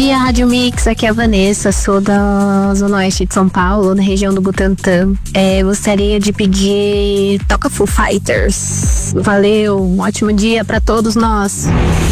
dia, Rádio Mix, aqui é a Vanessa, sou da Zona Oeste de São Paulo, na região do Butantã. Gostaria de pedir Toca Foo Fighters. Valeu, um ótimo dia pra todos nós.